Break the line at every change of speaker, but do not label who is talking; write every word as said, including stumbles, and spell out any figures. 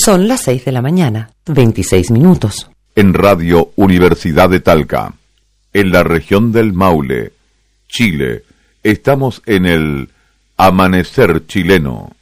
Son las seis de la mañana, veintiséis minutos.
En Radio Universidad de Talca, en la región del Maule, Chile, estamos en el Amanecer Chileno.